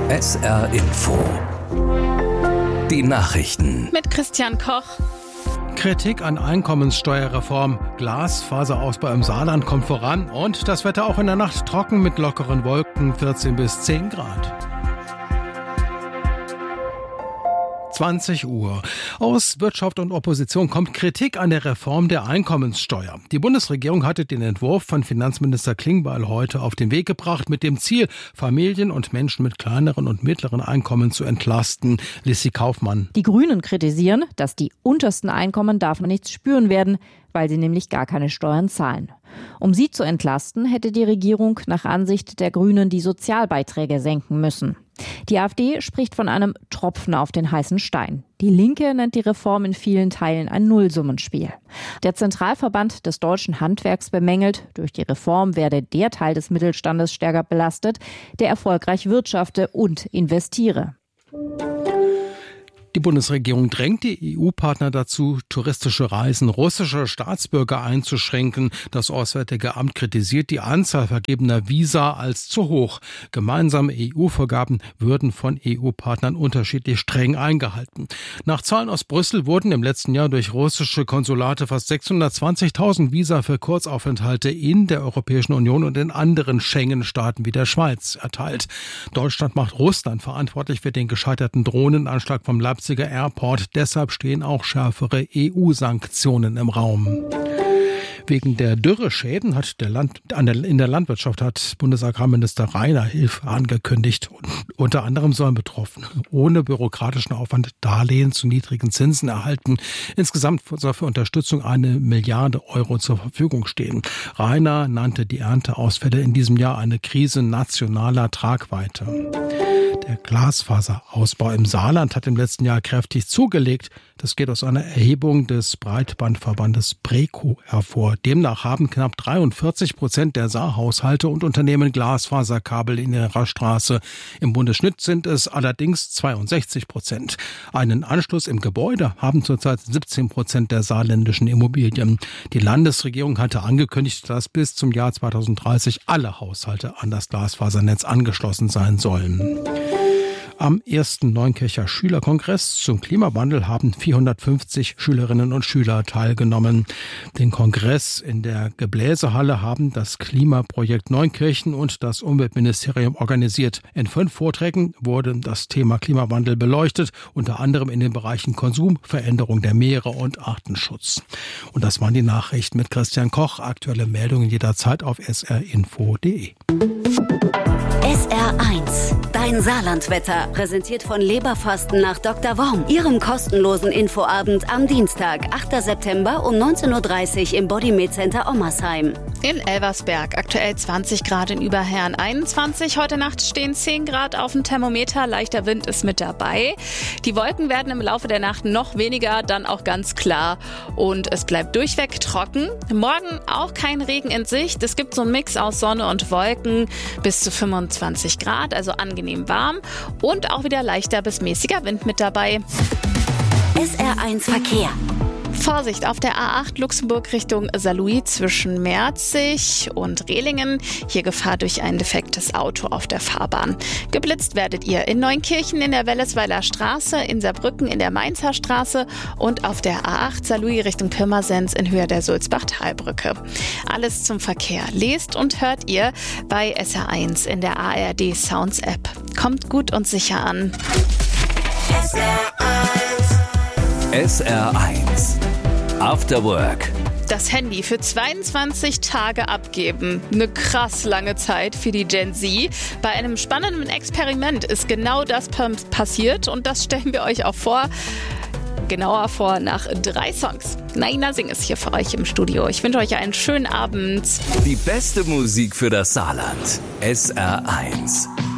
SR Info. Die Nachrichten. Mit Christian Koch. Kritik an Einkommenssteuerreform, Glasfaserausbau im Saarland kommt voran und das Wetter auch in der Nacht trocken mit lockeren Wolken, 14 bis 10 Grad. 20 Uhr. Aus Wirtschaft und Opposition kommt Kritik an der Reform der Einkommenssteuer. Die Bundesregierung hatte den Entwurf von Finanzminister Klingbeil heute auf den Weg gebracht, mit dem Ziel, Familien und Menschen mit kleineren und mittleren Einkommen zu entlasten. Lissi Kaufmann. Die Grünen kritisieren, dass die untersten Einkommen davon nichts spüren werden, weil sie nämlich gar keine Steuern zahlen. Um sie zu entlasten, hätte die Regierung nach Ansicht der Grünen die Sozialbeiträge senken müssen. Die AfD spricht von einem Tropfen auf den heißen Stein. Die Linke nennt die Reform in vielen Teilen ein Nullsummenspiel. Der Zentralverband des deutschen Handwerks bemängelt, durch die Reform werde der Teil des Mittelstandes stärker belastet, der erfolgreich wirtschafte und investiere. Die Bundesregierung drängt die EU-Partner dazu, touristische Reisen russischer Staatsbürger einzuschränken. Das Auswärtige Amt kritisiert die Anzahl vergebener Visa als zu hoch. Gemeinsame EU-Vorgaben würden von EU-Partnern unterschiedlich streng eingehalten. Nach Zahlen aus Brüssel wurden im letzten Jahr durch russische Konsulate fast 620.000 Visa für Kurzaufenthalte in der Europäischen Union und in anderen Schengen-Staaten wie der Schweiz erteilt. Deutschland macht Russland verantwortlich für den gescheiterten Drohnenanschlag vom Leipziger Airport. Deshalb stehen auch schärfere EU-Sanktionen im Raum. Wegen der Dürreschäden in der Landwirtschaft hat Bundesagrarminister Rainer Hilfe angekündigt. Unter anderem sollen Betroffene ohne bürokratischen Aufwand Darlehen zu niedrigen Zinsen erhalten. Insgesamt soll für Unterstützung 1 Milliarde Euro zur Verfügung stehen. Rainer nannte die Ernteausfälle in diesem Jahr eine Krise nationaler Tragweite. Der Glasfaserausbau im Saarland hat im letzten Jahr kräftig zugelegt. Das geht aus einer Erhebung des Breitbandverbandes BREKO hervor. Demnach haben knapp 43% der Saarhaushalte und Unternehmen Glasfaserkabel in ihrer Straße. Im Bundesschnitt sind es allerdings 62%. Einen Anschluss im Gebäude haben zurzeit 17% der saarländischen Immobilien. Die Landesregierung hatte angekündigt, dass bis zum Jahr 2030 alle Haushalte an das Glasfasernetz angeschlossen sein sollen. Am ersten Neunkircher Schülerkongress zum Klimawandel haben 450 Schülerinnen und Schüler teilgenommen. Den Kongress in der Gebläsehalle haben das Klimaprojekt Neunkirchen und das Umweltministerium organisiert. In 5 Vorträgen wurde das Thema Klimawandel beleuchtet, unter anderem in den Bereichen Konsum, Veränderung der Meere und Artenschutz. Und das waren die Nachrichten mit Christian Koch. Aktuelle Meldungen jederzeit auf srinfo.de. SR1, dein Saarlandwetter, präsentiert von Leberfasten nach Dr. Worm. Ihrem kostenlosen Infoabend am Dienstag, 8. September um 19.30 Uhr im Bodymed Center Ommersheim. In Elversberg aktuell 20 Grad, in Überherrn 21. Heute Nacht stehen 10 Grad auf dem Thermometer. Leichter Wind ist mit dabei. Die Wolken werden im Laufe der Nacht noch weniger, dann auch ganz klar. Und es bleibt durchweg trocken. Morgen auch kein Regen in Sicht. Es gibt so einen Mix aus Sonne und Wolken bis zu 25 Grad, also angenehm warm. Und auch wieder leichter bis mäßiger Wind mit dabei. SR1 Verkehr. Vorsicht auf der A8 Luxemburg Richtung Saarlouis zwischen Merzig und Rehlingen. Hier Gefahr durch ein defektes Auto auf der Fahrbahn. Geblitzt werdet ihr in Neunkirchen in der Wellesweiler Straße, in Saarbrücken in der Mainzer Straße und auf der A8 Saarlouis Richtung Pirmasens in Höhe der Sulzbach-Talbrücke. Alles zum Verkehr lest und hört ihr bei SR1 in der ARD Sounds App. Kommt gut und sicher an. SR1 After Work. Das Handy für 22 Tage abgeben. Eine krass lange Zeit für die Gen Z. Bei einem spannenden Experiment ist genau das passiert und das stellen wir euch auch vor. Genauer vor nach 3 Songs. Naina Singh ist hier für euch im Studio. Ich wünsche euch einen schönen Abend. Die beste Musik für das Saarland. SR1.